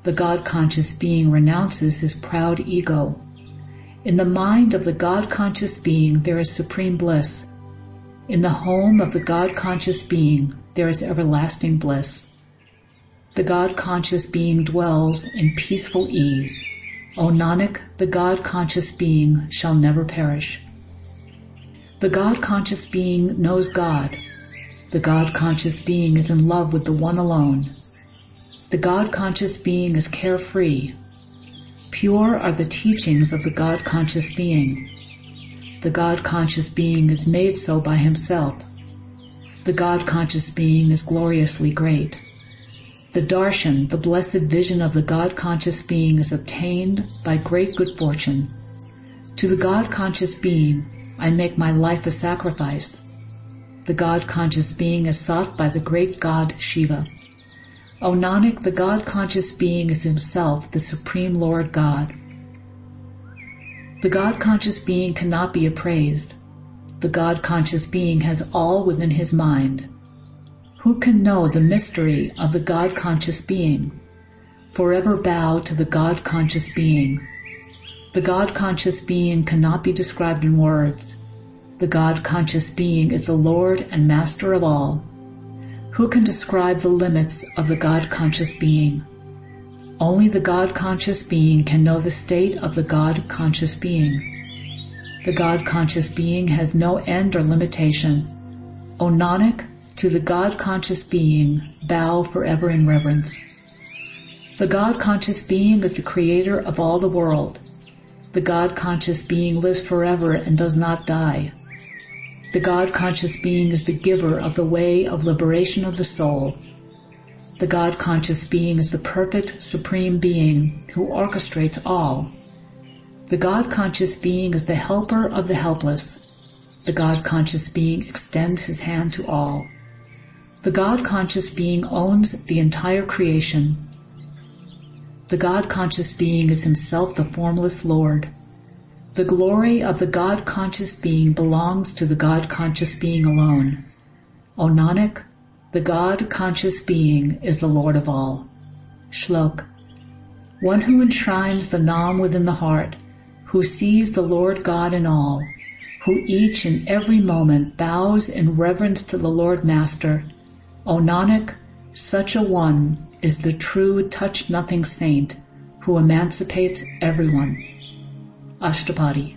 the God-conscious being renounces his proud ego. In the mind of the God-conscious being there is supreme bliss. In the home of the God-conscious being there is everlasting bliss. The God-conscious being dwells in peaceful ease. O Nanak, the God-conscious being shall never perish. The God-conscious being knows God. The God-conscious being is in love with the One alone. The God-conscious being is carefree. Pure are the teachings of the God-conscious being. The God-conscious being is made so by himself. The God-conscious being is gloriously great. The darshan, the blessed vision of the God-conscious being, is obtained by great good fortune. To the God-conscious being, I make my life a sacrifice. The God-conscious being is sought by the great God Shiva. O Nanak, the God-conscious being is himself the Supreme Lord God. The God-conscious being cannot be appraised. The God-conscious being has all within his mind. Who can know the mystery of the God-conscious being? Forever bow to the God-conscious being. The God-conscious being cannot be described in words. The God-conscious being is the Lord and Master of all. Who can describe the limits of the God-conscious being? Only the God-conscious being can know the state of the God-conscious being. The God-conscious being has no end or limitation. O Nanak, to the God-conscious being, bow forever in reverence. The God-conscious being is the creator of all the world. The God-conscious being lives forever and does not die. The God-conscious being is the giver of the way of liberation of the soul. The God-conscious being is the perfect supreme being who orchestrates all. The God-conscious being is the helper of the helpless. The God-conscious being extends his hand to all. The God-conscious being owns the entire creation. The God-conscious being is himself the formless Lord. The glory of the God-conscious being belongs to the God-conscious being alone. O Nanak, the God-conscious being is the Lord of all. Shlok. One who enshrines the Nam within the heart, who sees the Lord God in all, who each and every moment bows in reverence to the Lord Master, O Nanak, such a one is the true touch-nothing saint who emancipates everyone. Ashtapadi.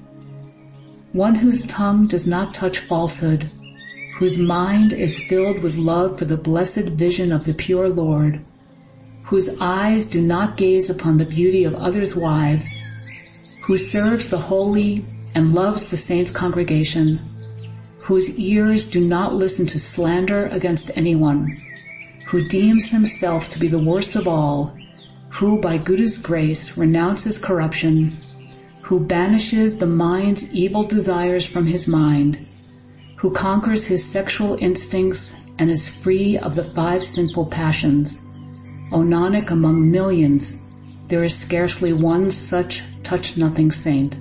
One whose tongue does not touch falsehood, whose mind is filled with love for the blessed vision of the pure Lord, whose eyes do not gaze upon the beauty of others' wives, who serves the holy and loves the saints' congregation, whose ears do not listen to slander against anyone, who deems himself to be the worst of all, who by Guru's grace renounces corruption, who banishes the mind's evil desires from his mind, who conquers his sexual instincts and is free of the 5 sinful passions. O Nanak, among millions, there is scarcely one such touch-nothing saint.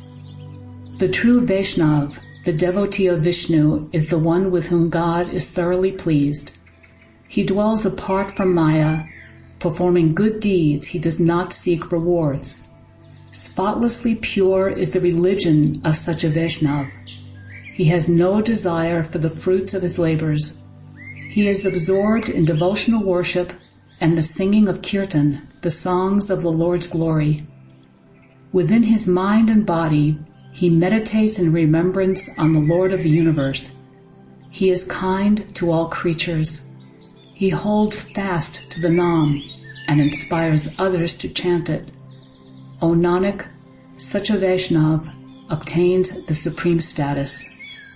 The true Vaishnav, the devotee of Vishnu, is the one with whom God is thoroughly pleased. He dwells apart from Maya. Performing good deeds, he does not seek rewards. Spotlessly pure is the religion of such a Vaishnav. He has no desire for the fruits of his labors. He is absorbed in devotional worship and the singing of kirtan, the songs of the Lord's glory. Within his mind and body, he meditates in remembrance on the Lord of the universe. He is kind to all creatures. He holds fast to the Nam and inspires others to chant it. O Nanak, such a Vaishnav obtains the supreme status.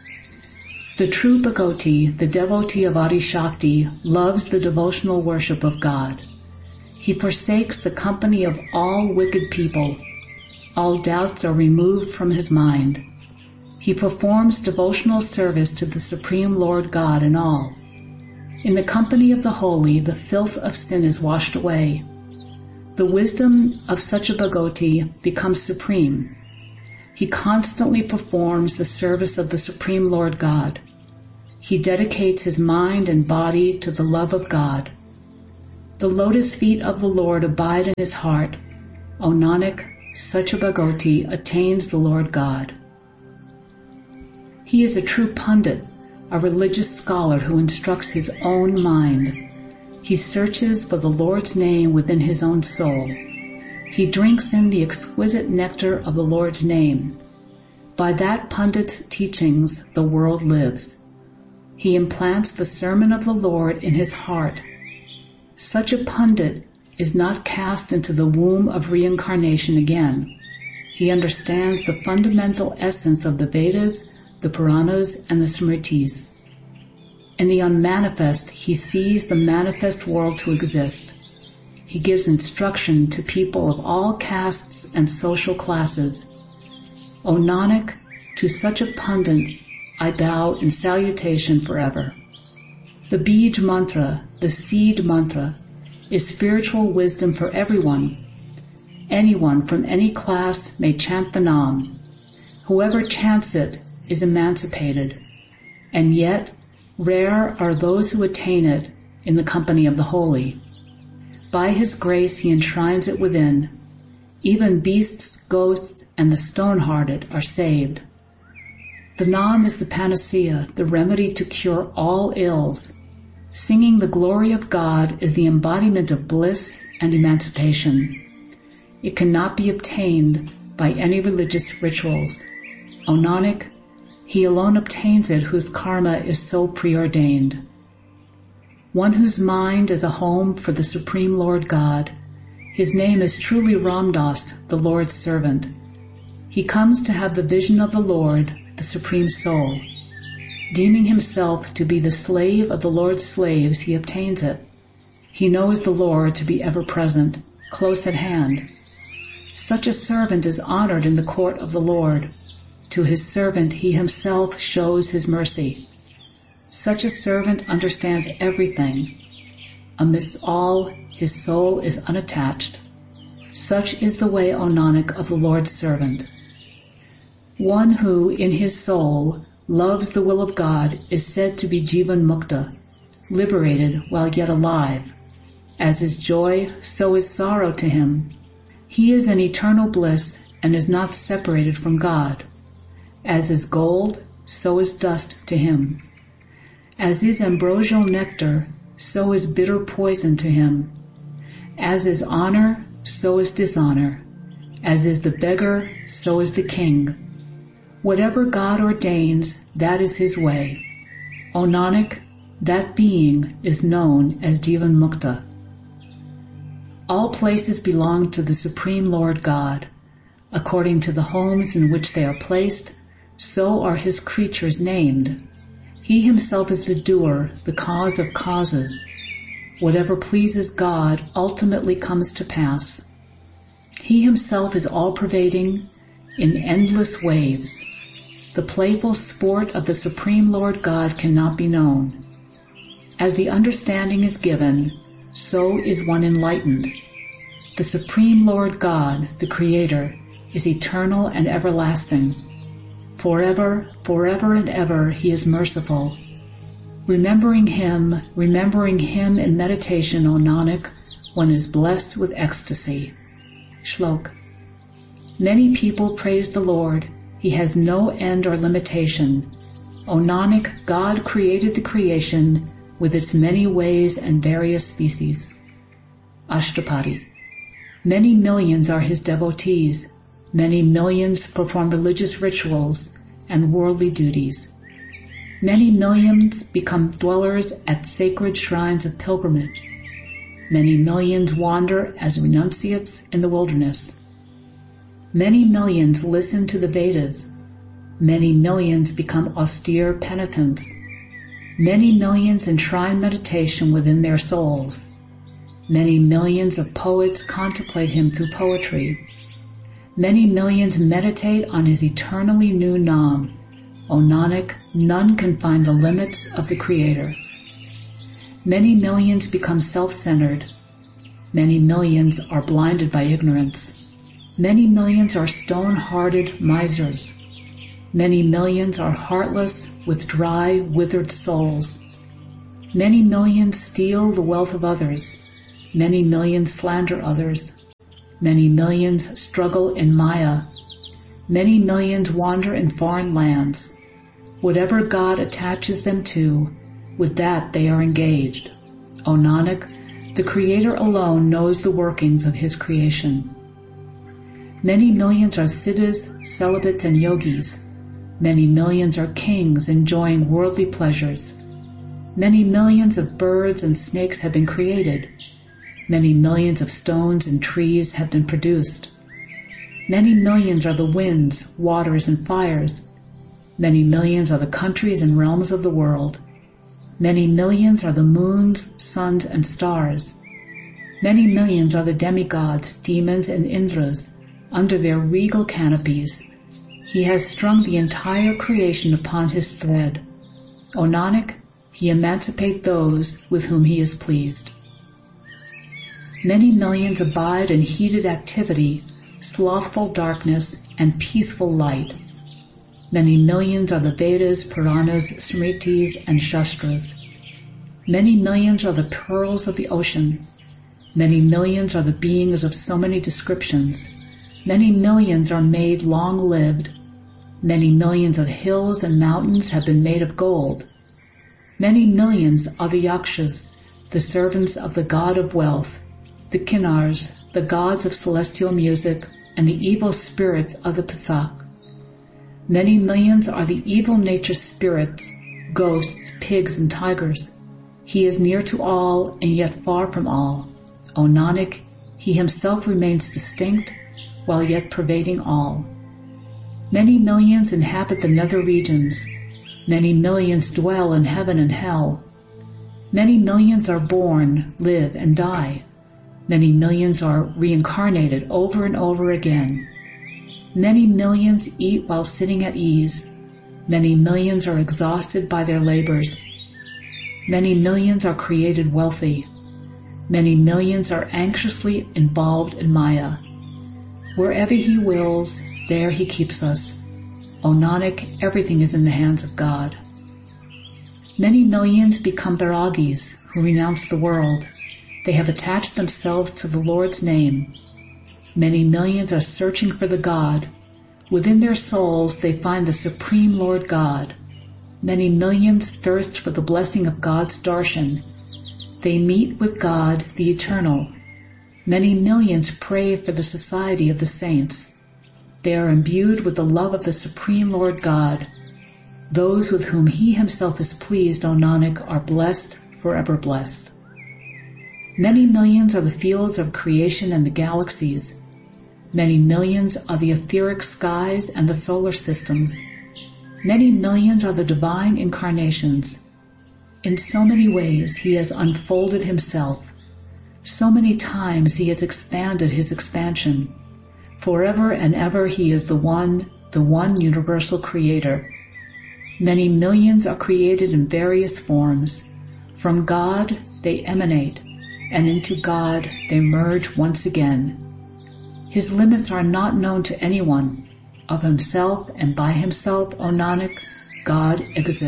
The true Bhagavati, the devotee of Adi Shakti, loves the devotional worship of God. He forsakes the company of all wicked people. All doubts are removed from his mind. He performs devotional service to the Supreme Lord God in all. In the company of the holy, the filth of sin is washed away. The wisdom of such a Bhagavati becomes supreme. He constantly performs the service of the Supreme Lord God. He dedicates his mind and body to the love of God. The lotus feet of the Lord abide in his heart. O Nanak, such a Bhagoti attains the Lord God. He is a true pundit, a religious scholar who instructs his own mind. He searches for the Lord's name within his own soul. He drinks in the exquisite nectar of the Lord's name. By that pundit's teachings the world lives. He implants the sermon of the Lord in his heart. Such a pundit is not cast into the womb of reincarnation again. He understands the fundamental essence of the Vedas, the Puranas, and the Smritis. In the unmanifest, he sees the manifest world to exist. He gives instruction to people of all castes and social classes. O Nanak, to such a pundit I bow in salutation forever. The Bij mantra, the seed mantra, is spiritual wisdom for everyone. Anyone from any class may chant the Nam. Whoever chants it is emancipated, and yet rare are those who attain it in the company of the holy. By his grace he enshrines it within. Even beasts, ghosts, and the stone-hearted are saved. The Nam is the panacea, the remedy to cure all ills. Singing the glory of God is the embodiment of bliss and emancipation. It cannot be obtained by any religious rituals. O Nanak, he alone obtains it whose karma is so preordained. One whose mind is a home for the Supreme Lord God. His name is truly Ramdas, the Lord's servant. He comes to have the vision of the Lord, the Supreme Soul. Deeming himself to be the slave of the Lord's slaves, he obtains it. He knows the Lord to be ever present, close at hand. Such a servant is honored in the court of the Lord. To his servant he himself shows his mercy. Such a servant understands everything. Amidst all, his soul is unattached. Such is the way, O Nanak, of the Lord's servant. One who, in his soul, loves the will of God is said to be Jivan Mukta, liberated while yet alive. As is joy, so is sorrow to him. He is an eternal bliss and is not separated from God. As is gold, so is dust to him. As is ambrosial nectar, so is bitter poison to him. As is honor, so is dishonor. As is the beggar, so is the king. Whatever God ordains, that is his way. O Nanak, that being is known as Jivan Mukta. All places belong to the Supreme Lord God. According to the homes in which they are placed, so are his creatures named. He himself is the doer, the cause of causes. Whatever pleases God ultimately comes to pass. He himself is all-pervading in endless waves. The playful sport of the Supreme Lord God cannot be known. As the understanding is given, so is one enlightened. The Supreme Lord God, the Creator, is eternal and everlasting. Forever, forever and ever he is merciful. Remembering him in meditation, O Nanak, one is blessed with ecstasy. Shlok. Many people praise the Lord. He has no end or limitation. O Nanak, God created the creation with its many ways and various species. Ashtapadi. Many millions are his devotees. Many millions perform religious rituals and worldly duties. Many millions become dwellers at sacred shrines of pilgrimage. Many millions wander as renunciates in the wilderness. Many millions listen to the Vedas. Many millions become austere penitents. Many millions enshrine meditation within their souls. Many millions of poets contemplate him through poetry. Many millions meditate on his eternally new Nam. O Nanak, none can find the limits of the Creator. Many millions become self-centered. Many millions are blinded by ignorance. Many millions are stone-hearted misers. Many millions are heartless with dry, withered souls. Many millions steal the wealth of others. Many millions slander others. Many millions struggle in Maya. Many millions wander in foreign lands. Whatever God attaches them to, with that they are engaged. O Nanak, the Creator alone knows the workings of His creation. Many millions are siddhas, celibates, and yogis. Many millions are kings enjoying worldly pleasures. Many millions of birds and snakes have been created. Many millions of stones and trees have been produced. Many millions are the winds, waters, and fires. Many millions are the countries and realms of the world. Many millions are the moons, suns, and stars. Many millions are the demigods, demons, and Indras, under their regal canopies. He has strung the entire creation upon his thread. O Nanak, he emancipates those with whom he is pleased. Many millions abide in heated activity, slothful darkness, and peaceful light. Many millions are the Vedas, Puranas, Smritis, and Shastras. Many millions are the pearls of the ocean. Many millions are the beings of so many descriptions. Many millions are made long-lived. Many millions of hills and mountains have been made of gold. Many millions are the Yakshas, the servants of the god of wealth, the Kinnars, the gods of celestial music, and the evil spirits of the Pasak. Many millions are the evil-natured spirits, ghosts, pigs, and tigers. He is near to all and yet far from all. O Nanak, he himself remains distinct while yet pervading all. Many millions inhabit the nether regions. Many millions dwell in heaven and hell. Many millions are born, live, and die. Many millions are reincarnated over and over again. Many millions eat while sitting at ease. Many millions are exhausted by their labors. Many millions are created wealthy. Many millions are anxiously involved in Maya. Wherever he wills, there he keeps us. O Nanak, everything is in the hands of God. Many millions become Vairagis, who renounce the world. They have attached themselves to the Lord's name. Many millions are searching for the God. Within their souls they find the Supreme Lord God. Many millions thirst for the blessing of God's darshan. They meet with God, the Eternal. Many millions pray for the society of the saints. They are imbued with the love of the Supreme Lord God. Those with whom He Himself is pleased, O Nanak, are blessed, forever blessed. Many millions are the fields of creation and the galaxies. Many millions are the etheric skies and the solar systems. Many millions are the divine incarnations. In so many ways He has unfolded Himself. So many times He has expanded His expansion. Forever and ever He is the one universal Creator. Many millions are created in various forms. From God they emanate, and into God they merge once again. His limits are not known to anyone. Of Himself and by Himself, O Nanak, God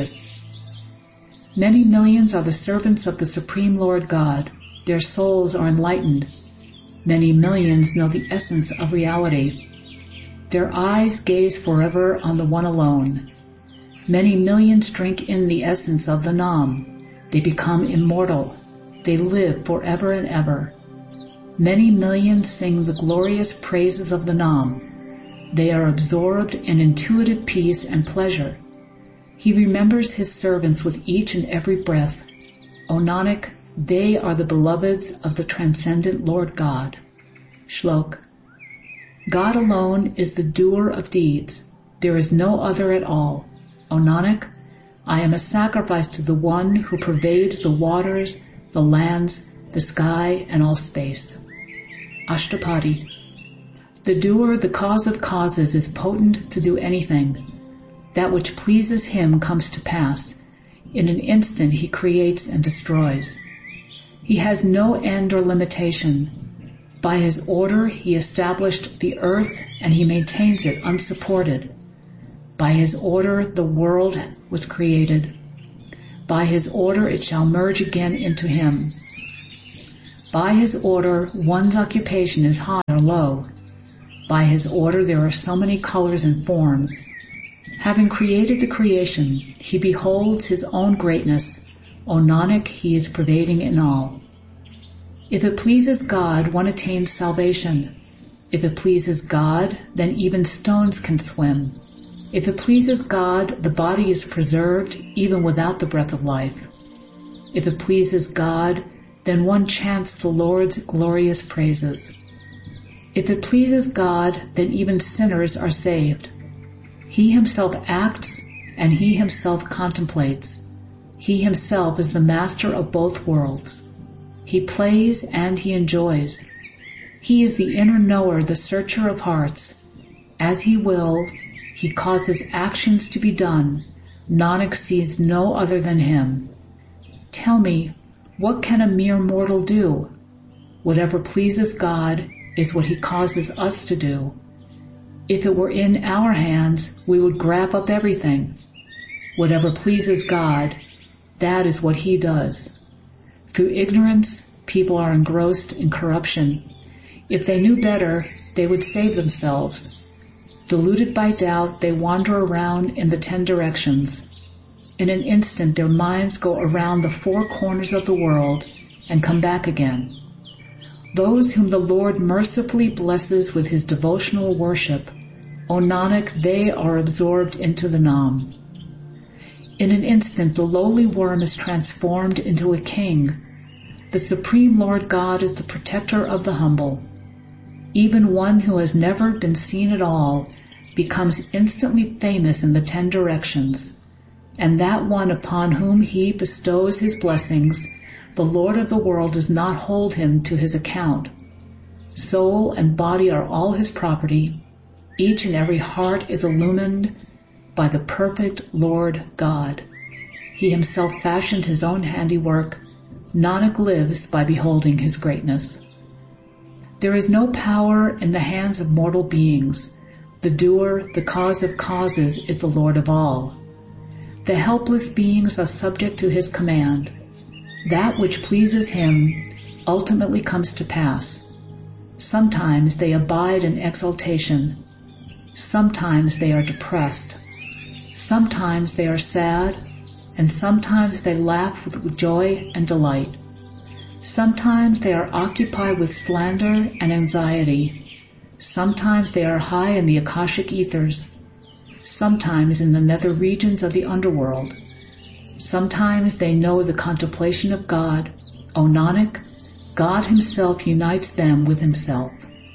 exists. Many millions are the servants of the Supreme Lord God. Their souls are enlightened. Many millions know the essence of reality. Their eyes gaze forever on the One alone. Many millions drink in the essence of the Nam. They become immortal. They live forever and ever. Many millions sing the glorious praises of the Nam. They are absorbed in intuitive peace and pleasure. He remembers His servants with each and every breath. O Nanak, they are the beloveds of the transcendent Lord God. Shlok. God alone is the doer of deeds. There is no other at all. O Nanak, I am a sacrifice to the One who pervades the waters, the lands, the sky, and all space. Ashtapadi. The doer, the cause of causes, is potent to do anything. That which pleases Him comes to pass. In an instant He creates and destroys. He has no end or limitation. By His order He established the earth and He maintains it unsupported. By His order the world was created. By His order it shall merge again into Him. By his order, one's occupation is high or low. By his order there are so many colors and forms. Having created the creation, he beholds his own greatness. O Nanak, he is pervading in all. If it pleases God, one attains salvation. If it pleases God, then even stones can swim. If it pleases God, the body is preserved even without the breath of life. If it pleases God, then one chants the Lord's glorious praises. If it pleases God, then even sinners are saved. He himself acts and he himself contemplates. He himself is the master of both worlds. He plays and he enjoys. He is the inner knower, the searcher of hearts. As he wills, he causes actions to be done. Nanak sees no other than him. Tell me, what can a mere mortal do? Whatever pleases God is what he causes us to do. If it were in our hands, we would grab up everything. Whatever pleases God, that is what he does. Through ignorance, people are engrossed in corruption. If they knew better, they would save themselves. Deluded by doubt, they wander around in the 10 directions. In an instant, their minds go around the 4 corners of the world and come back again. Those whom the Lord mercifully blesses with his devotional worship, O Nanak, they are absorbed into the Nam. In an instant, the lowly worm is transformed into a king. The Supreme Lord God is the protector of the humble. Even one who has never been seen at all becomes instantly famous in the 10 directions, and that one upon whom he bestows his blessings, the Lord of the world does not hold him to his account. Soul and body are all his property. Each and every heart is illumined by the perfect Lord God. He himself fashioned his own handiwork. Nanak lives by beholding his greatness. There is no power in the hands of mortal beings. The doer, the cause of causes, is the Lord of all. The helpless beings are subject to his command. That which pleases him ultimately comes to pass. Sometimes they abide in exaltation. Sometimes they are depressed. Sometimes they are sad, and sometimes they laugh with joy and delight. Sometimes they are occupied with slander and anxiety. Sometimes they are high in the Akashic ethers. Sometimes in the nether regions of the underworld. Sometimes they know the contemplation of God. O Nanak, God himself unites them with himself.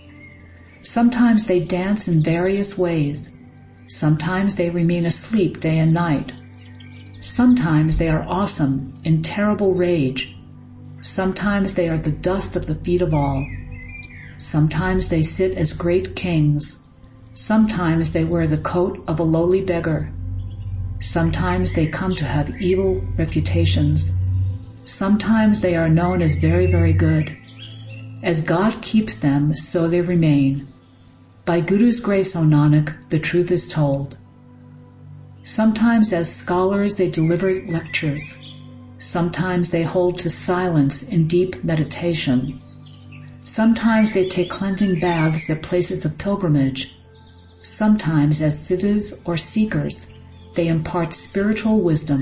Sometimes they dance in various ways. Sometimes they remain asleep day and night. Sometimes they are awesome in terrible rage. Sometimes they are the dust of the feet of all. Sometimes they sit as great kings. Sometimes they wear the coat of a lowly beggar. Sometimes they come to have evil reputations. Sometimes they are known as very, very good. As God keeps them, so they remain. By Guru's grace, O Nanak, the truth is told. Sometimes as scholars they deliver lectures. Sometimes they hold to silence in deep meditation. Sometimes they take cleansing baths at places of pilgrimage. Sometimes as siddhas or seekers, they impart spiritual wisdom.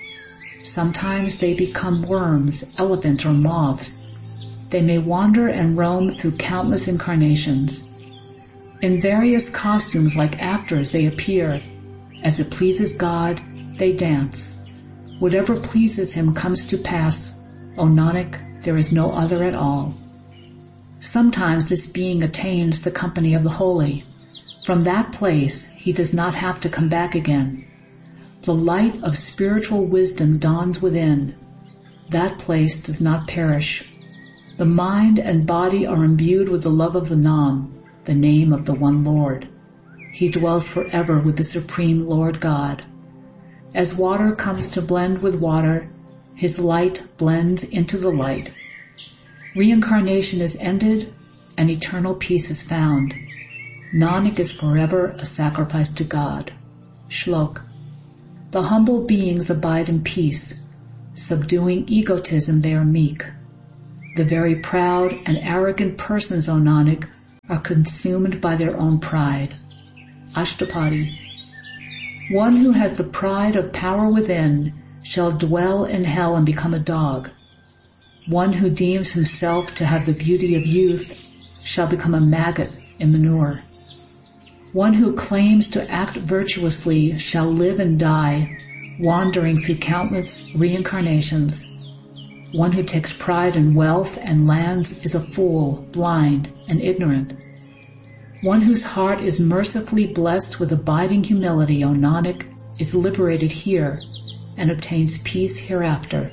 Sometimes they become worms, elephants, or moths. They may wander and roam through countless incarnations. In various costumes like actors they appear. As it pleases God, they dance. Whatever pleases him comes to pass. O Nanak, there is no other at all. Sometimes this being attains the company of the holy. From that place he does not have to come back again. The light of spiritual wisdom dawns within. That place does not perish. The mind and body are imbued with the love of the Nam, the name of the one Lord. He dwells forever with the Supreme Lord God. As water comes to blend with water, his light blends into the light. Reincarnation is ended and eternal peace is found. Nanak is forever a sacrifice to God. Shlok. The humble beings abide in peace. Subduing egotism, they are meek. The very proud and arrogant persons, O Nanak, are consumed by their own pride. Ashtapadi. One who has the pride of power within shall dwell in hell and become a dog. One who deems himself to have the beauty of youth shall become a maggot in manure. One who claims to act virtuously shall live and die, wandering through countless reincarnations. One who takes pride in wealth and lands is a fool, blind, and ignorant. One whose heart is mercifully blessed with abiding humility, O Nanak, is liberated here and obtains peace hereafter.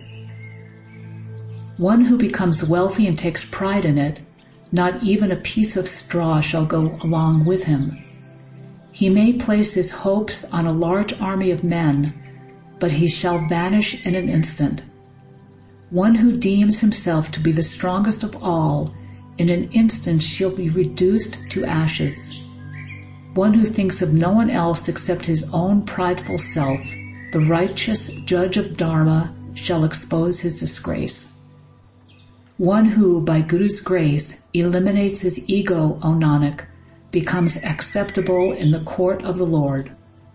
One who becomes wealthy and takes pride in it, not even a piece of straw shall go along with him. He may place his hopes on a large army of men, but he shall vanish in an instant. One who deems himself to be the strongest of all, in an instant shall be reduced to ashes. One who thinks of no one else except his own prideful self, the righteous judge of Dharma, shall expose his disgrace. One who, by Guru's grace, eliminates his ego, O Nanak, becomes acceptable in the court of the Lord.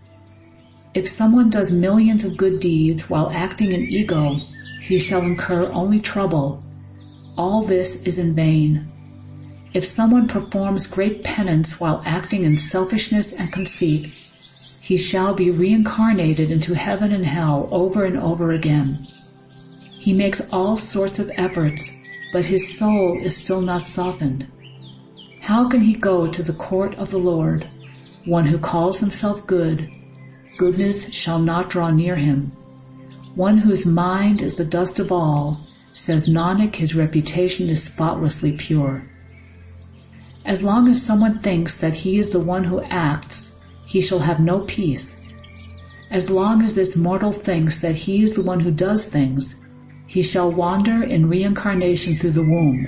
If someone does millions of good deeds while acting in ego, he shall incur only trouble. All this is in vain. If someone performs great penance while acting in selfishness and conceit, he shall be reincarnated into heaven and hell over and over again. He makes all sorts of efforts, but his soul is still not softened. How can he go to the court of the Lord? One who calls himself good, goodness shall not draw near him. One whose mind is the dust of all, says Nanak, his reputation is spotlessly pure. As long as someone thinks that he is the one who acts, he shall have no peace. As long as this mortal thinks that he is the one who does things, he shall wander in reincarnation through the womb.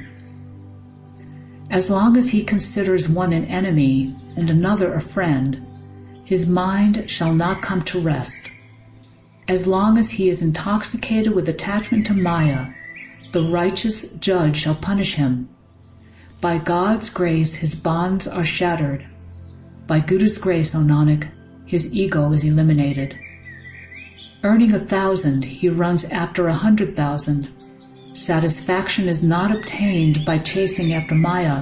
As long as he considers one an enemy and another a friend, his mind shall not come to rest. As long as he is intoxicated with attachment to Maya, the righteous judge shall punish him. By God's grace his bonds are shattered. By Guru's grace, O Nanak, his ego is eliminated. Earning 1,000, he runs after 100,000. Satisfaction is not obtained by chasing after Maya.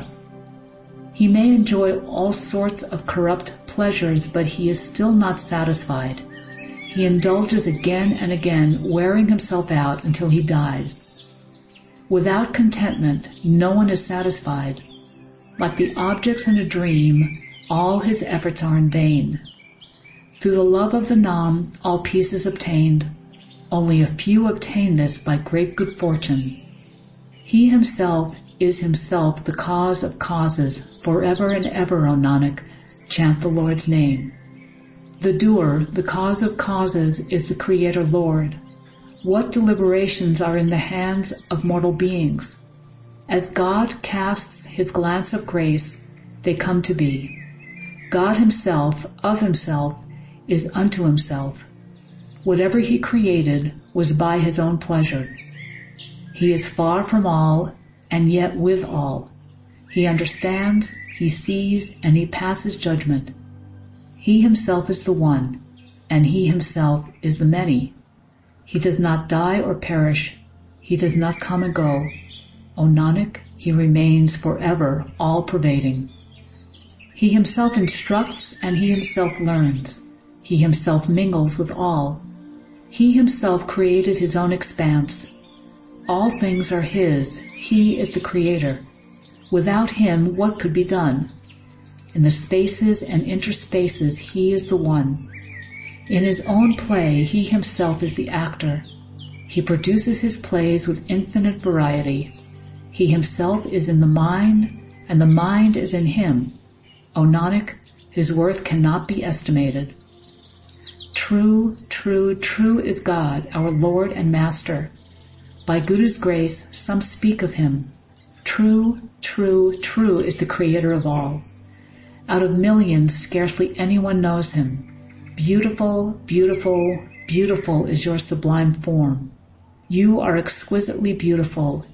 He may enjoy all sorts of corrupt pleasures, but he is still not satisfied. He indulges again and again, wearing himself out until he dies. Without contentment, no one is satisfied. Like the objects in a dream, all his efforts are in vain. Through the love of the Nam, all peace is obtained. Only a few obtain this by great good fortune. He himself is himself the cause of causes, forever and ever, O Nanak, chant the Lord's name. The doer, the cause of causes, is the Creator Lord. What deliberations are in the hands of mortal beings? As God casts his glance of grace, they come to be. God himself, of himself, is unto himself. Whatever he created was by his own pleasure. He is far from all, and yet with all. He understands, he sees, and he passes judgment. He himself is the one, and he himself is the many. He does not die or perish. He does not come and go. O Nanak, he remains forever all-pervading. He himself instructs and he himself learns. He himself mingles with all. He himself created his own expanse. All things are his. He is the creator. Without him, what could be done? In the spaces and interspaces, he is the one. In his own play, he himself is the actor. He produces his plays with infinite variety. He himself is in the mind, and the mind is in him. O Nanak, his worth cannot be estimated. True, true, true is God, our Lord and Master. By Guru's grace, some speak of him. True, true, true is the Creator of all. Out of millions, scarcely anyone knows him. Beautiful, beautiful, beautiful is your sublime form. You are exquisitely beautiful,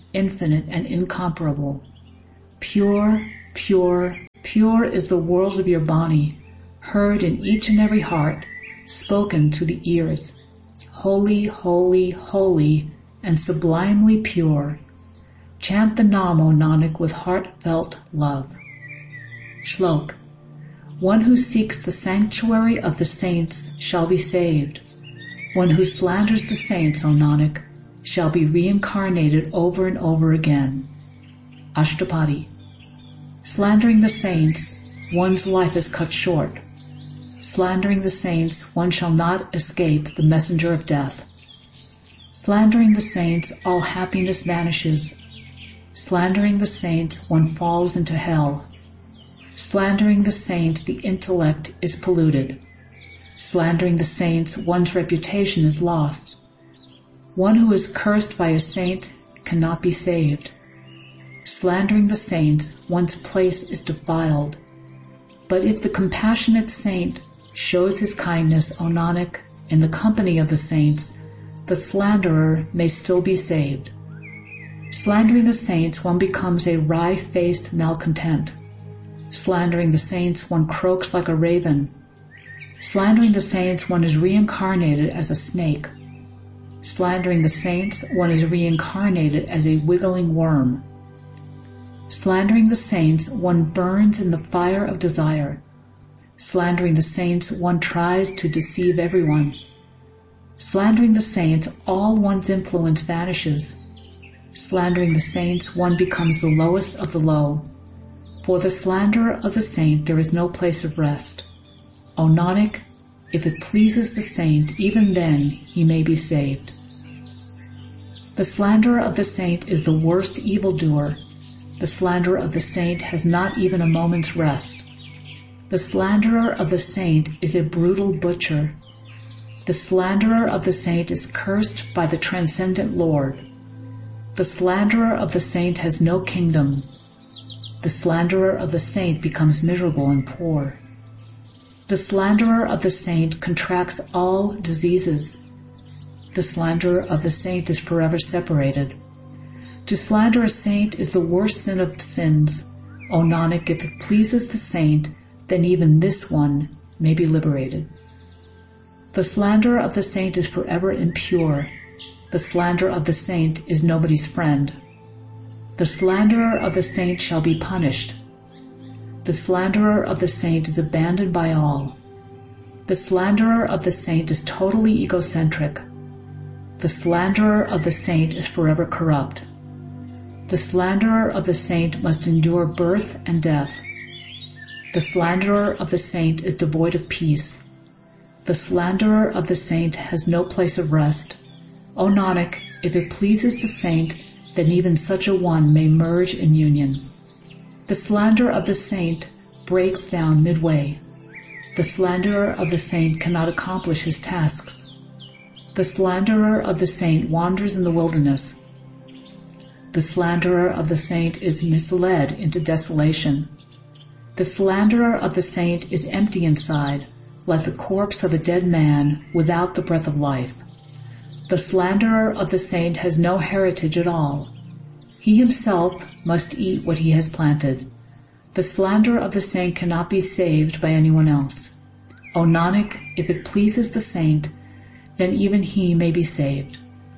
infinite and incomparable. Pure, pure, pure is the world of your Bani, heard in each and every heart, spoken to the ears. Holy, holy, holy, and sublimely pure. Chant the Nam, O Nanak, with heartfelt love. Shlok. One who seeks the sanctuary of the saints shall be saved. One who slanders the saints, O Nanak, shall be reincarnated over and over again. Ashtapadi. Slandering the saints, one's life is cut short. Slandering the saints, one shall not escape the messenger of death. Slandering the saints, all happiness vanishes. Slandering the saints, one falls into hell. Slandering the saints, the intellect is polluted. Slandering the saints, one's reputation is lost. One who is cursed by a saint cannot be saved. Slandering the saints, one's place is defiled. But if the compassionate saint shows his kindness, O Nanak, in the company of the saints, the slanderer may still be saved. Slandering the saints, one becomes a wry-faced malcontent. Slandering the saints, one croaks like a raven. Slandering the saints, one is reincarnated as a snake. Slandering the saints, one is reincarnated as a wiggling worm. Slandering the saints, one burns in the fire of desire. Slandering the saints, one tries to deceive everyone. Slandering the saints, all one's influence vanishes. Slandering the saints, one becomes the lowest of the low. For the slanderer of the saint there is no place of rest. O Nanak, if it pleases the saint, even then he may be saved. The slanderer of the saint is the worst evildoer. The slanderer of the saint has not even a moment's rest. The slanderer of the saint is a brutal butcher. The slanderer of the saint is cursed by the transcendent Lord. The slanderer of the saint has no kingdom. The slanderer of the saint becomes miserable and poor. The slanderer of the saint contracts all diseases. The slanderer of the saint is forever separated. To slander a saint is the worst sin of sins. O Nanak, if it pleases the saint, then even this one may be liberated. The slanderer of the saint is forever impure. The slanderer of the saint is nobody's friend. The slanderer of the saint shall be punished. The slanderer of the saint is abandoned by all. The slanderer of the saint is totally egocentric. The slanderer of the saint is forever corrupt. The slanderer of the saint must endure birth and death. The slanderer of the saint is devoid of peace. The slanderer of the saint has no place of rest. O Nanak, if it pleases the saint, then even such a one may merge in union. The slanderer of the saint breaks down midway. The slanderer of the saint cannot accomplish his tasks. The slanderer of the saint wanders in the wilderness. The slanderer of the saint is misled into desolation. The slanderer of the saint is empty inside, like the corpse of a dead man without the breath of life. The slanderer of the saint has no heritage at all. He himself must eat what he has planted. The slanderer of the saint cannot be saved by anyone else. O Nanak, if it pleases the saint, then even he may be saved.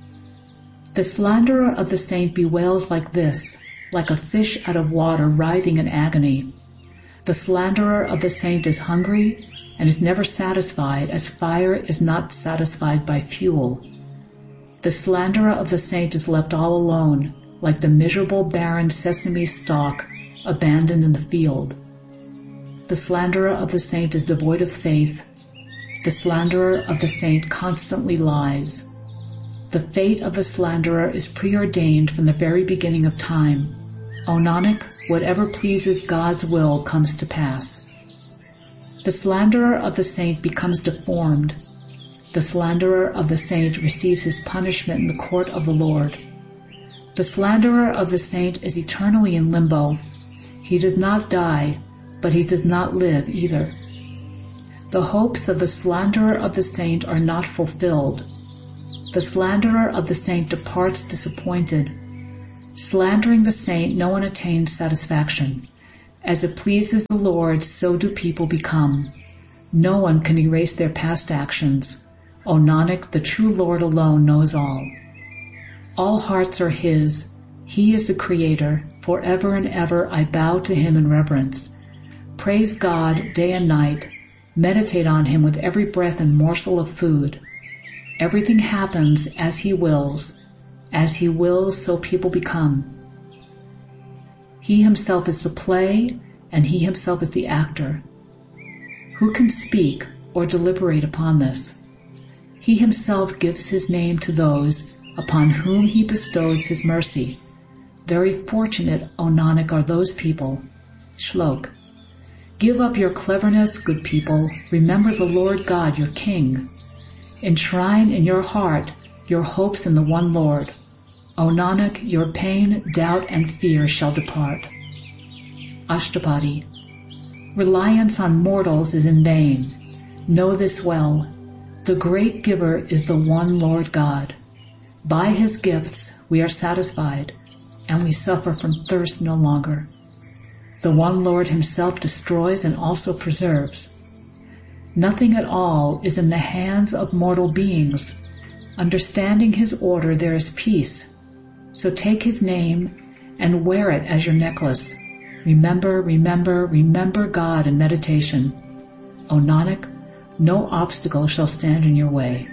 The slanderer of the saint bewails like this, like a fish out of water writhing in agony. The slanderer of the saint is hungry and is never satisfied, as fire is not satisfied by fuel. The slanderer of the saint is left all alone, like the miserable barren sesame stalk abandoned in the field. The slanderer of the saint is devoid of faith. The slanderer of the saint constantly lies. The fate of the slanderer is preordained from the very beginning of time. O Nanak, whatever pleases God's will comes to pass. The slanderer of the saint becomes deformed. The slanderer of the saint receives his punishment in the court of the Lord. The slanderer of the saint is eternally in limbo. He does not die, but he does not live either. The hopes of the slanderer of the saint are not fulfilled. The slanderer of the saint departs disappointed. Slandering the saint, no one attains satisfaction. As it pleases the Lord, so do people become. No one can erase their past actions. O Nanak, the true Lord alone knows all. All hearts are His. He is the Creator. Forever and ever I bow to Him in reverence. Praise God day and night. Meditate on Him with every breath and morsel of food. Everything happens as He wills. As He wills, so people become. He Himself is the play, and He Himself is the actor. Who can speak or deliberate upon this? He Himself gives His name to those upon whom He bestows His mercy. Very fortunate, O Nanak, are those people. Shlok. Give up your cleverness, good people. Remember the Lord God, your King. Enshrine in your heart your hopes in the one Lord. O Nanak, your pain, doubt, and fear shall depart. Ashtapadi. Reliance on mortals is in vain. Know this well. The great giver is the one Lord God. By His gifts we are satisfied, and we suffer from thirst no longer. The one Lord Himself destroys and also preserves. Nothing at all is in the hands of mortal beings. Understanding His order, there is peace. So take His name and wear it as your necklace. Remember, remember, remember God in meditation. O Nanak, no obstacle shall stand in your way.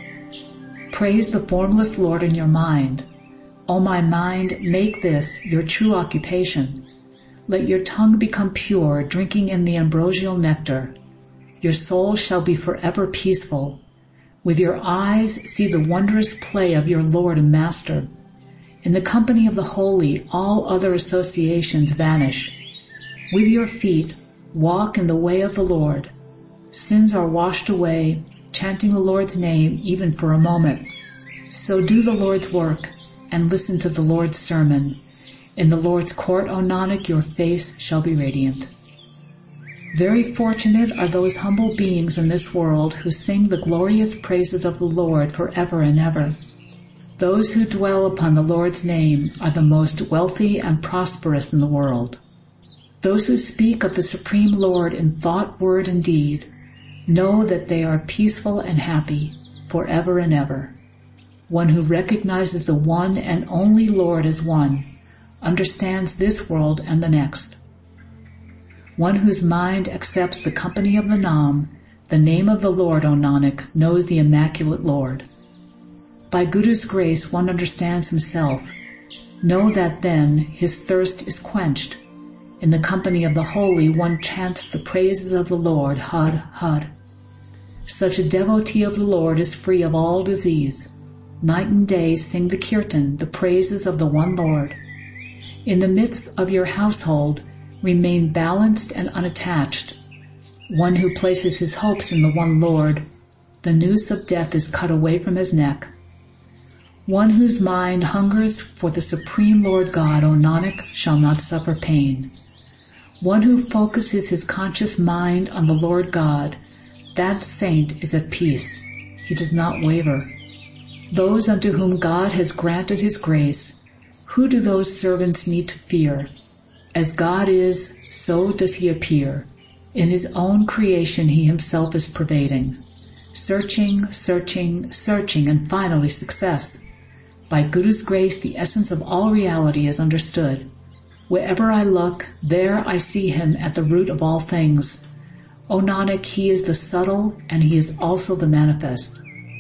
Praise the formless Lord in your mind. O my mind, make this your true occupation. Let your tongue become pure, drinking in the ambrosial nectar. Your soul shall be forever peaceful. With your eyes, see the wondrous play of your Lord and Master. In the company of the holy, all other associations vanish. With your feet, walk in the way of the Lord. Sins are washed away, chanting the Lord's name even for a moment. So do the Lord's work and listen to the Lord's sermon. In the Lord's court, O Nanak, your face shall be radiant. Very fortunate are those humble beings in this world who sing the glorious praises of the Lord forever and ever. Those who dwell upon the Lord's name are the most wealthy and prosperous in the world. Those who speak of the Supreme Lord in thought, word, and deed know that they are peaceful and happy forever and ever. One who recognizes the one and only Lord as one understands this world and the next. One whose mind accepts the company of the Nam, the name of the Lord, O Nanak, knows the Immaculate Lord. By Guru's grace one understands himself. Know that then his thirst is quenched. In the company of the holy one chants the praises of the Lord, Har, Har. Such a devotee of the Lord is free of all disease. Night and day sing the kirtan, the praises of the one Lord. In the midst of your household, remain balanced and unattached. One who places his hopes in the one Lord, the noose of death is cut away from his neck. One whose mind hungers for the Supreme Lord God, O Nanak, shall not suffer pain. One who focuses his conscious mind on the Lord God, that saint is at peace. He does not waver. Those unto whom God has granted His grace, who do those servants need to fear? As God is, so does He appear. In His own creation He Himself is pervading. Searching, searching, searching, and finally success. By Guru's grace the essence of all reality is understood. Wherever I look, there I see Him at the root of all things. O Nanak, He is the subtle and He is also the manifest.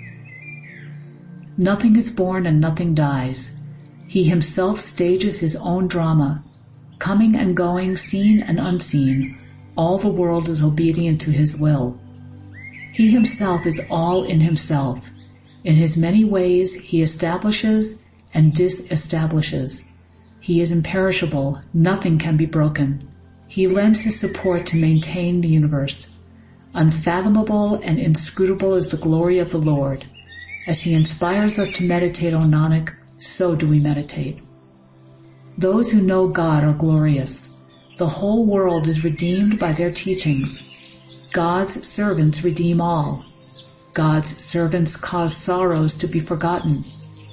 Nothing is born and nothing dies. He Himself stages His own drama. Coming and going, seen and unseen, all the world is obedient to His will. He Himself is all in Himself. In His many ways He establishes and disestablishes. He is imperishable, nothing can be broken. He lends His support to maintain the universe. Unfathomable and inscrutable is the glory of the Lord. As He inspires us to meditate, O Nanak, so do we meditate. Those who know God are glorious. The whole world is redeemed by their teachings. God's servants redeem all. God's servants cause sorrows to be forgotten.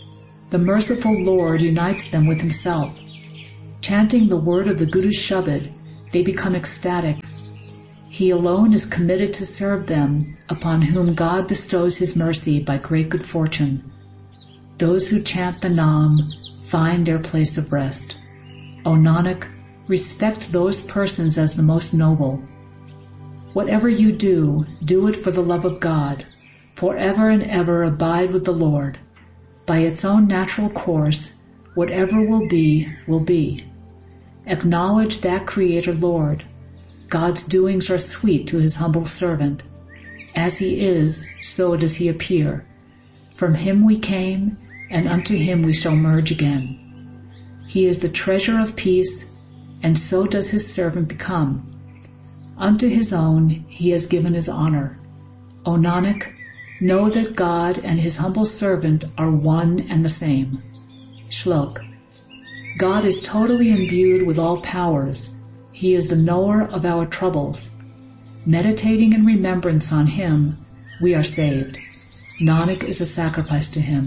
The merciful Lord unites them with himself. Chanting the word of the Guru Shabad, they become ecstatic. He alone is committed to serve them, upon whom God bestows his mercy by great good fortune. Those who chant the Nam find their place of rest. O Nanak, respect those persons as the most noble. Whatever you do, do it for the love of God. Forever and ever abide with the Lord. By its own natural course, whatever will be, will be. Acknowledge that Creator Lord. God's doings are sweet to his humble servant. As he is, so does he appear. From him we came, and unto him we shall merge again. He is the treasure of peace, and so does his servant become. Unto his own he has given his honor. O Nanak, know that God and his humble servant are one and the same. Shlok. God is totally imbued with all powers. He is the knower of our troubles. Meditating in remembrance on him, we are saved. Nanak is a sacrifice to him.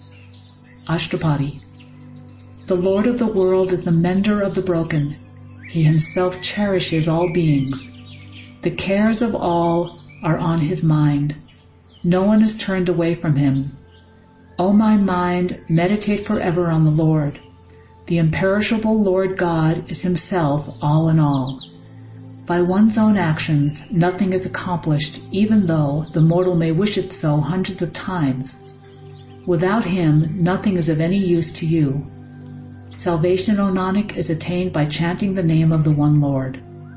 Ashtapadi. The Lord of the world is the mender of the broken. He himself cherishes all beings. The cares of all are on his mind. No one is turned away from him. O my mind, meditate forever on the Lord. The imperishable Lord God is himself all in all. By one's own actions, nothing is accomplished, even though the mortal may wish it so hundreds of times. Without him, nothing is of any use to you. Salvation, O Nanak, is attained by chanting the name of the one Lord.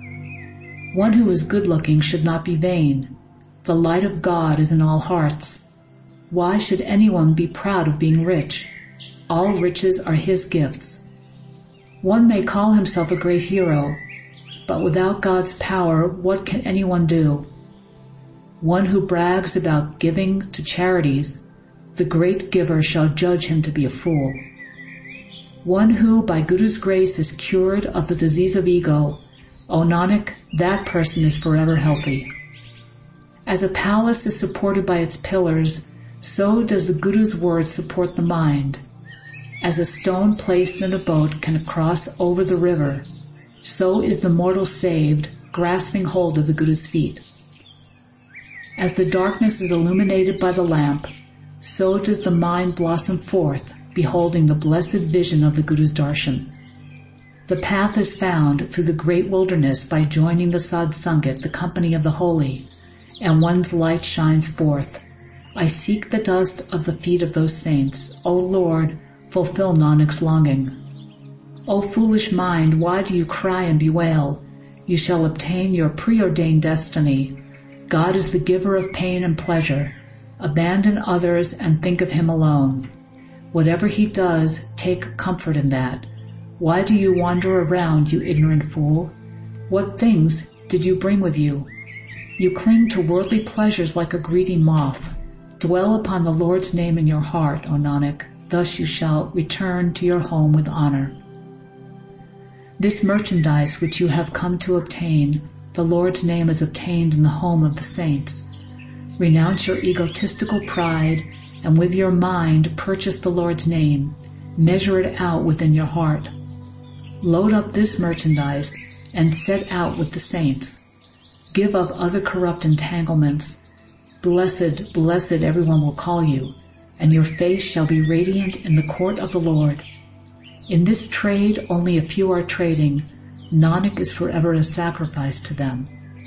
One who is good-looking should not be vain. The light of God is in all hearts. Why should anyone be proud of being rich? All riches are his gifts. One may call himself a great hero, but without God's power, what can anyone do? One who brags about giving to charities, the great giver shall judge him to be a fool. One who by Guru's grace is cured of the disease of ego, O Nanak, that person is forever healthy. As a palace is supported by its pillars, so does the Guru's word support the mind. As a stone placed in a boat can cross over the river, so is the mortal saved, grasping hold of the Guru's feet. As the darkness is illuminated by the lamp, so does the mind blossom forth, beholding the blessed vision of the Guru's darshan. The path is found through the great wilderness by joining the Sadh Sangat, the company of the holy, and one's light shines forth. I seek the dust of the feet of those saints. O Lord, fulfill Nanak's longing. O foolish mind, why do you cry and bewail? You shall obtain your preordained destiny. God is the giver of pain and pleasure. Abandon others and think of him alone. Whatever he does, take comfort in that. Why do you wander around, you ignorant fool? What things did you bring with you? You cling to worldly pleasures like a greedy moth. Dwell upon the Lord's name in your heart, O Nanak. Thus you shall return to your home with honor. This merchandise which you have come to obtain, the Lord's name is obtained in the home of the saints. Renounce your egotistical pride, and with your mind purchase the Lord's name. Measure it out within your heart. Load up this merchandise and set out with the saints. Give up other corrupt entanglements. Blessed, blessed everyone will call you, and your face shall be radiant in the court of the Lord. In this trade only a few are trading. Nanak is forever a sacrifice to them.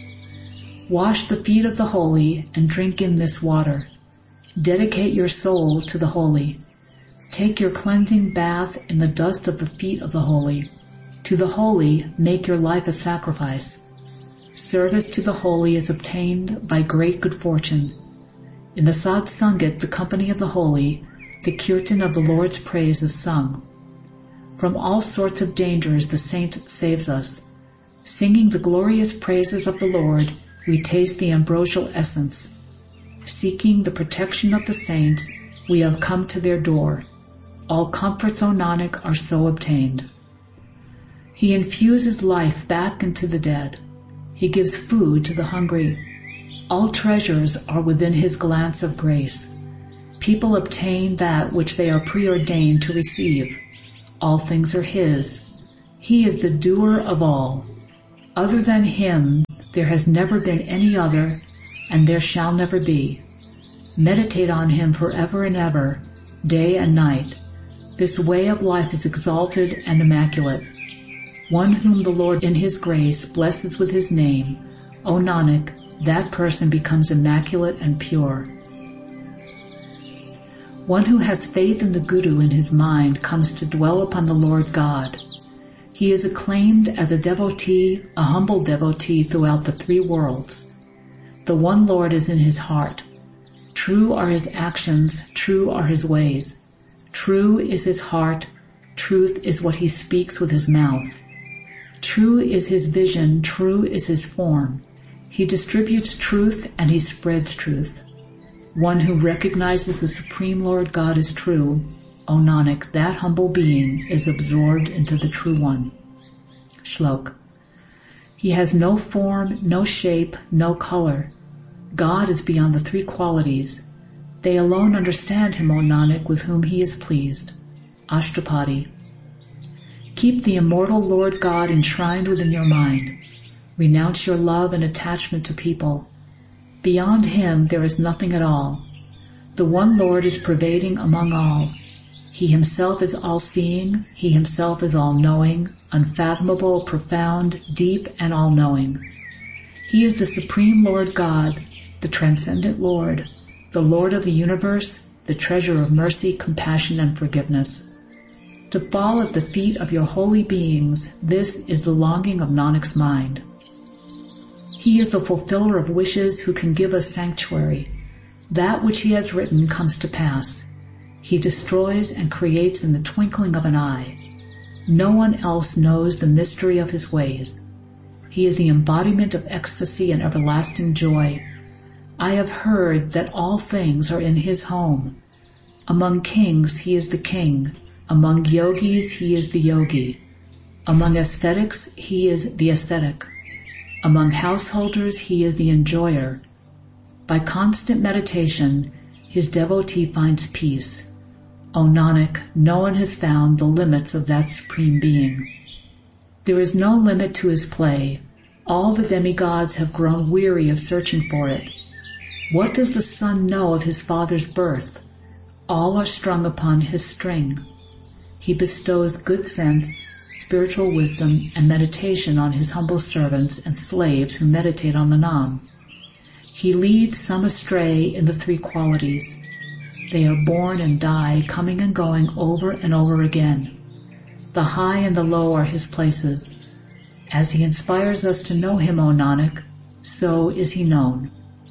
Wash the feet of the holy and drink in this water. Dedicate your soul to the holy. Take your cleansing bath in the dust of the feet of the holy. To the holy make your life a sacrifice. Service to the holy is obtained by great good fortune. In the Sadh Sangat, the company of the holy, the kirtan of the Lord's praise is sung. From all sorts of dangers the saint saves us. Singing the glorious praises of the Lord, we taste the ambrosial essence. Seeking the protection of the saints, we have come to their door. All comforts, O Nanak, are so obtained. He infuses life back into the dead. He gives food to the hungry. All treasures are within his glance of grace. People obtain that which they are preordained to receive. All things are His. He is the doer of all. Other than Him, there has never been any other, and there shall never be. Meditate on Him forever and ever, day and night. This way of life is exalted and immaculate. One whom the Lord in His grace blesses with His name, O Nanak, that person becomes immaculate and pure. One who has faith in the Guru in his mind comes to dwell upon the Lord God. He is acclaimed as a devotee, a humble devotee throughout the three worlds. The one Lord is in his heart. True are his actions, true are his ways. True is his heart, truth is what he speaks with his mouth. True is his vision, true is his form. He distributes truth and he spreads truth. One who recognizes the Supreme Lord God is true, O Nanak, that humble being is absorbed into the True One. Shlok. He has no form, no shape, no color. God is beyond the three qualities. They alone understand Him, O Nanak, with whom He is pleased. Ashtapadi. Keep the immortal Lord God enshrined within your mind. Renounce your love and attachment to people. Beyond Him there is nothing at all. The one Lord is pervading among all. He Himself is all-seeing, He Himself is all-knowing, unfathomable, profound, deep, and all-knowing. He is the Supreme Lord God, the Transcendent Lord, the Lord of the universe, the treasure of mercy, compassion, and forgiveness. To fall at the feet of your holy beings, this is the longing of Nanak's mind. He is the fulfiller of wishes who can give us sanctuary. That which He has written comes to pass. He destroys and creates in the twinkling of an eye. No one else knows the mystery of His ways. He is the embodiment of ecstasy and everlasting joy. I have heard that all things are in His home. Among kings He is the king. Among yogis He is the yogi. Among ascetics He is the ascetic. Among householders He is the enjoyer. By constant meditation, His devotee finds peace. O Nanak, no one has found the limits of that Supreme Being. There is no limit to His play. All the demigods have grown weary of searching for it. What does the son know of his father's birth? All are strung upon His string. He bestows good sense, spiritual wisdom, and meditation on His humble servants and slaves who meditate on the Nam. He leads some astray in the three qualities. They are born and die, coming and going over and over again. The high and the low are His places. As He inspires us to know Him, O Nanak, so is He known.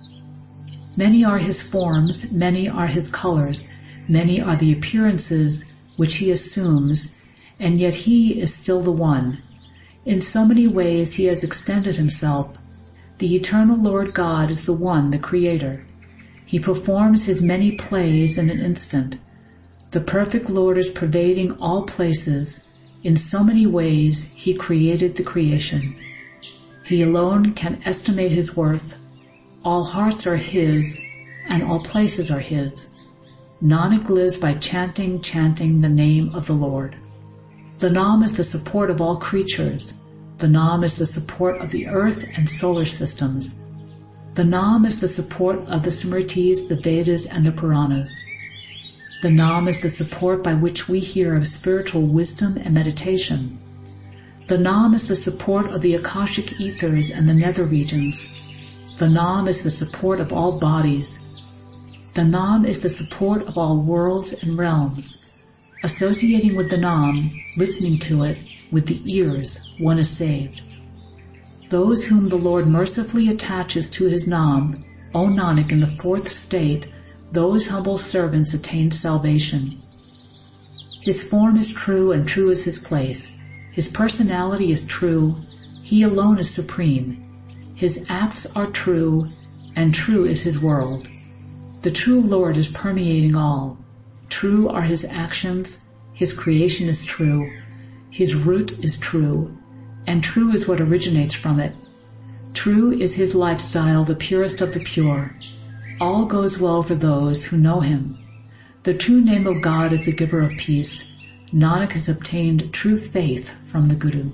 Many are His forms, many are His colors, many are the appearances which He assumes, and yet He is still the One. In so many ways He has extended Himself. The eternal Lord God is the One, the Creator. He performs His many plays in an instant. The perfect Lord is pervading all places. In so many ways He created the creation. He alone can estimate His worth. All hearts are His, and all places are His. Nanak lives by chanting the name of the Lord. The Nam is the support of all creatures. The Nam is the support of the earth and solar systems. The Nam is the support of the Smritis, the Vedas, and the Puranas. The Nam is the support by which we hear of spiritual wisdom and meditation. The Nam is the support of the Akashic ethers and the nether regions. The Nam is the support of all bodies. The Nam is the support of all worlds and realms. Associating with the Nam, listening to it, with the ears, one is saved. Those whom the Lord mercifully attaches to His Nam, O Nanak, in the fourth state, those humble servants attain salvation. His form is true and true is His place. His personality is true. He alone is supreme. His acts are true, and true is His world. The true Lord is permeating all. True are His actions, His creation is true, His root is true, and true is what originates from it. True is His lifestyle, the purest of the pure. All goes well for those who know Him. The true name of God is the giver of peace. Nanak has obtained true faith from the Guru.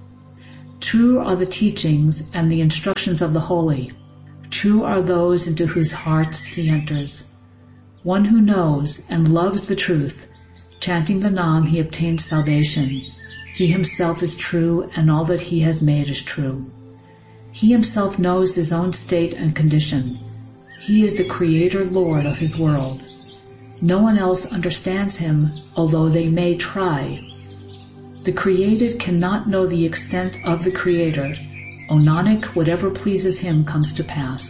True are the teachings and the instructions of the holy. True are those into whose hearts he enters. One who knows and loves the truth, chanting the Nam, he obtains salvation. He himself is true, and all that he has made is true. He himself knows his own state and condition. He is the Creator Lord of his world. No one else understands him, although they may try. The created cannot know the extent of the Creator. O Nanak, whatever pleases him comes to pass.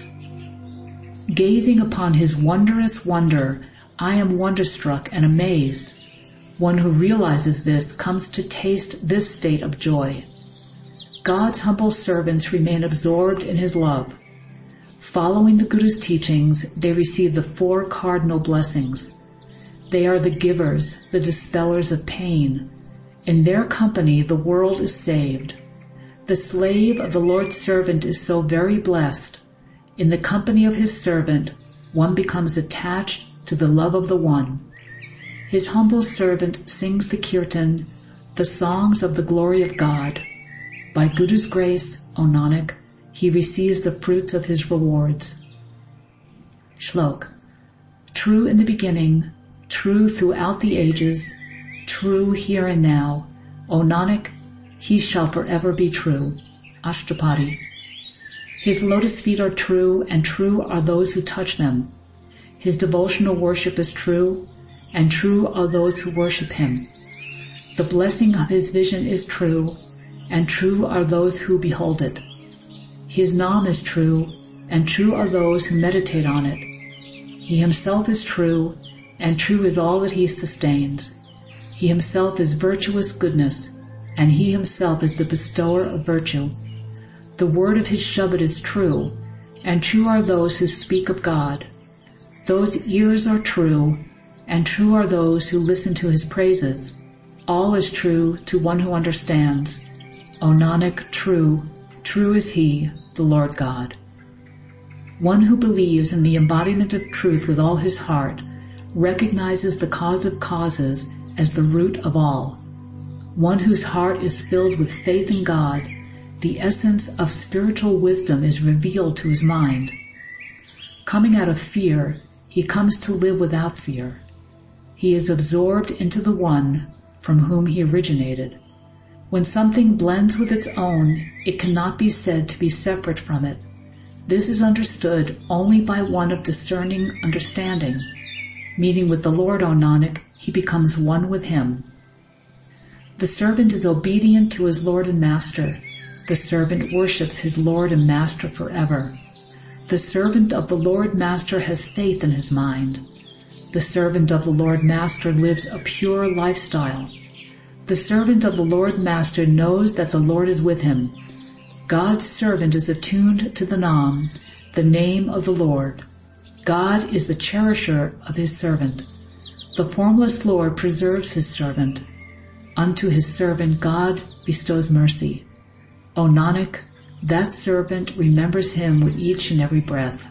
Gazing upon his wondrous wonder, I am wonderstruck and amazed. One who realizes this comes to taste this state of joy. God's humble servants remain absorbed in his love. Following the Guru's teachings, they receive the 4 cardinal blessings. They are the givers, the dispellers of pain. In their company, the world is saved. The slave of the Lord's servant is so very blessed. In the company of his servant, one becomes attached to the love of the one. His humble servant sings the kirtan, the songs of the glory of God. By Guru's grace, O Nanak, he receives the fruits of his rewards. Shlok. True in the beginning, true throughout the ages, true here and now, O Nanak, he shall forever be true. Ashtapadi. His lotus feet are true, and true are those who touch them. His devotional worship is true, and true are those who worship him. The blessing of his vision is true, and true are those who behold it. His Nam is true, and true are those who meditate on it. He himself is true, and true is all that he sustains. He himself is virtuous goodness, and he himself is the bestower of virtue. The word of his Shabad is true, and true are those who speak of God. Those ears are true, and true are those who listen to his praises. All is true to one who understands. O Nanak, true, true is he, the Lord God. One who believes in the embodiment of truth with all his heart recognizes the cause of causes as the root of all. One whose heart is filled with faith in God, the essence of spiritual wisdom is revealed to his mind. Coming out of fear, he comes to live without fear. He is absorbed into the one from whom he originated. When something blends with its own, it cannot be said to be separate from it. This is understood only by one of discerning understanding. Meeting with the Lord, O Nanak, he becomes one with him. The servant is obedient to his Lord and Master. The servant worships his Lord and Master forever. The servant of the Lord Master has faith in his mind. The servant of the Lord Master lives a pure lifestyle. The servant of the Lord Master knows that the Lord is with him. God's servant is attuned to the Nam, the name of the Lord. God is the cherisher of his servant. The formless Lord preserves his servant. Unto his servant God bestows mercy. O Nanak, that servant remembers him with each and every breath.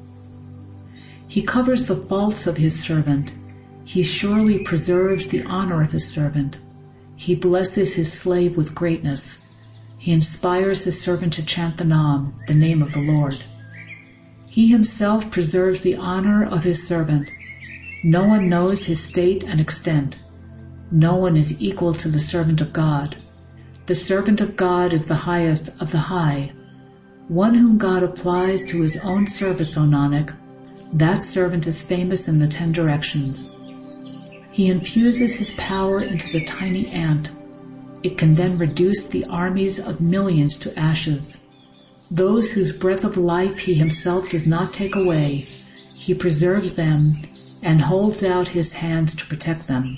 He covers the faults of his servant. He surely preserves the honor of his servant. He blesses his slave with greatness. He inspires his servant to chant the Nam, the name of the Lord. He himself preserves the honor of his servant. No one knows his state and extent. No one is equal to the servant of God. The servant of God is the highest of the high. One whom God applies to his own service, O Nanak, that servant is famous in the 10 directions. He infuses his power into the tiny ant. It can then reduce the armies of millions to ashes. Those whose breath of life he himself does not take away, he preserves them and holds out his hands to protect them.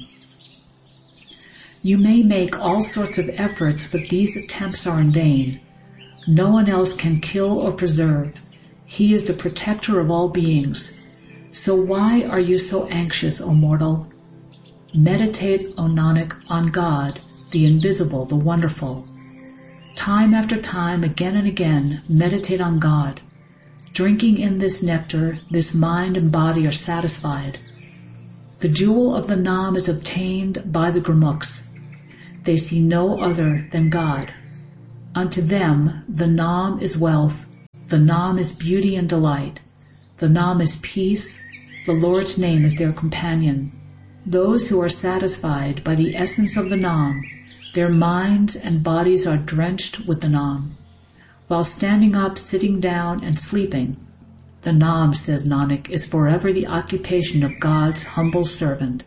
You may make all sorts of efforts, but these attempts are in vain. No one else can kill or preserve. He is the protector of all beings. So why are you so anxious, O mortal? Meditate, O Nanak, on God, the invisible, the wonderful. Time after time, again and again, meditate on God. Drinking in this nectar, this mind and body are satisfied. The jewel of the Nam is obtained by the Gurmukhs. They see no other than God. Unto them the Nam is wealth, the Nam is beauty and delight, the Nam is peace, the Lord's name is their companion. Those who are satisfied by the essence of the Nam, their minds and bodies are drenched with the Nam. While standing up, sitting down, and sleeping, the Nam, says Nanak, is forever the occupation of God's humble servant.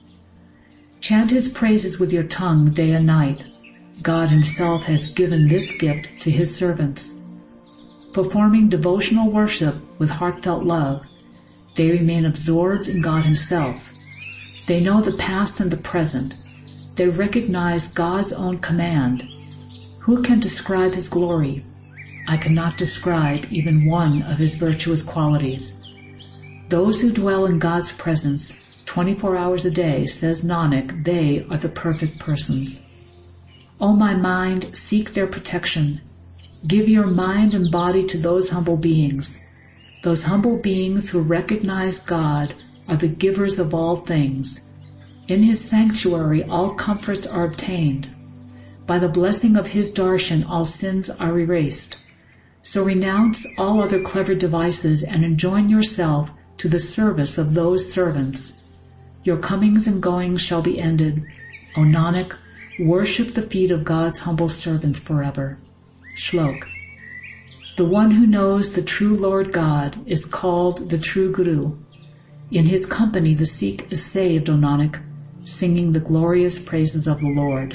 Chant his praises with your tongue day and night. God himself has given this gift to his servants. Performing devotional worship with heartfelt love, they remain absorbed in God himself. They know the past and the present. They recognize God's own command. Who can describe his glory? I cannot describe even one of his virtuous qualities. Those who dwell in God's presence 24 hours a day, says Nanak, they are the perfect persons. O my mind, seek their protection. Give your mind and body to those humble beings. Those humble beings who recognize God are the givers of all things. In his sanctuary all comforts are obtained. By the blessing of his darshan all sins are erased. So renounce all other clever devices and enjoin yourself to the service of those servants. Your comings and goings shall be ended. O Nanak, worship the feet of God's humble servants forever. Shlok. The one who knows the true Lord God is called the true Guru. In his company the Sikh is saved, O Nanak, singing the glorious praises of the Lord.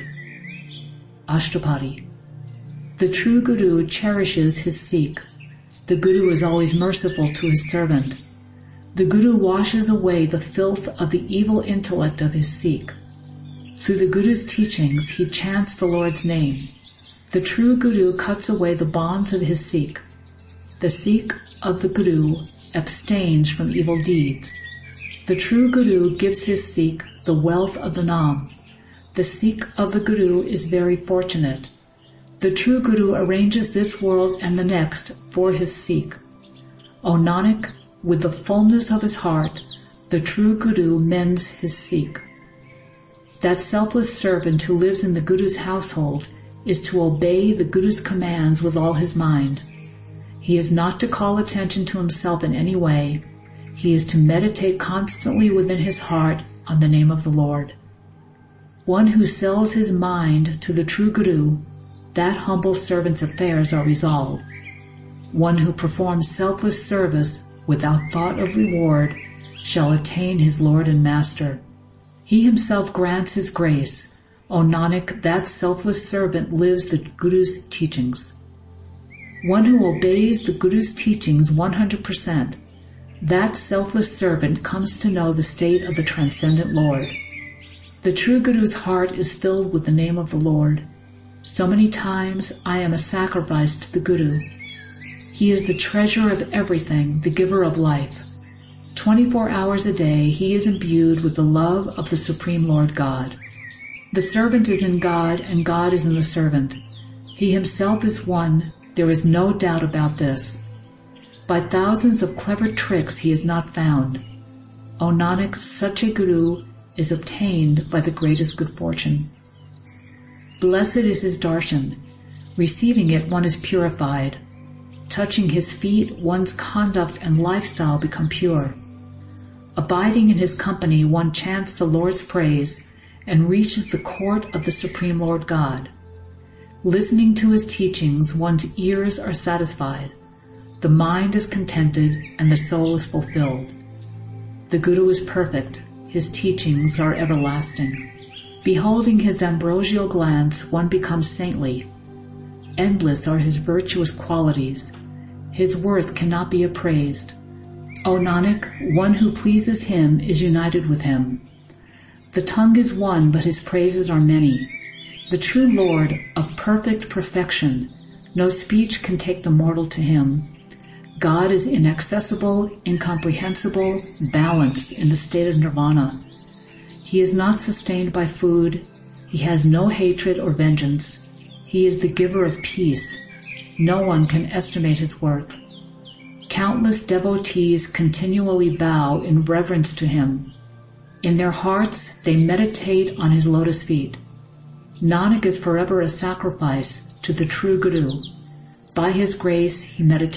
Ashtapadi. The true Guru cherishes his Sikh. The Guru is always merciful to his servant. The Guru washes away the filth of the evil intellect of his Sikh. Through the Guru's teachings, he chants the Lord's name. The true Guru cuts away the bonds of his Sikh. The Sikh of the Guru abstains from evil deeds. The true Guru gives his Sikh the wealth of the Nam. The Sikh of the Guru is very fortunate. The true Guru arranges this world and the next for his Sikh. O Nanak, with the fullness of his heart, the true Guru mends his Sikh. That selfless servant who lives in the Guru's household is to obey the Guru's commands with all his mind. He is not to call attention to himself in any way. He is to meditate constantly within his heart on the name of the Lord. One who sells his mind to the true Guru, that humble servant's affairs are resolved. One who performs selfless service without thought of reward shall attain his Lord and Master. He himself grants his grace. O Nanak, that selfless servant lives the Guru's teachings. One who obeys the Guru's teachings 100%, that selfless servant comes to know the state of the transcendent Lord. The true Guru's heart is filled with the name of the Lord. So many times I am a sacrifice to the Guru. He is the treasure of everything, the giver of life. 24 hours a day he is imbued with the love of the Supreme Lord God. The servant is in God and God is in the servant. He himself is one, there is no doubt about this. By thousands of clever tricks he is not found. O Nanak, such a Guru is obtained by the greatest good fortune. Blessed is his darshan. Receiving it, one is purified. Touching his feet, one's conduct and lifestyle become pure. Abiding in his company, one chants the Lord's praise and reaches the court of the Supreme Lord God. Listening to his teachings, one's ears are satisfied. The mind is contented and the soul is fulfilled. The Guru is perfect. His teachings are everlasting. Beholding his ambrosial glance, one becomes saintly. Endless are his virtuous qualities. His worth cannot be appraised. O Nanak, one who pleases him is united with him. The tongue is one, but his praises are many. The true Lord of perfect perfection, no speech can take the mortal to him. God is inaccessible, incomprehensible, balanced in the state of nirvana. He is not sustained by food. He has no hatred or vengeance. He is the giver of peace. No one can estimate his worth. Countless devotees continually bow in reverence to him. In their hearts, they meditate on his lotus feet. Nanak is forever a sacrifice to the true Guru. By his grace, he meditates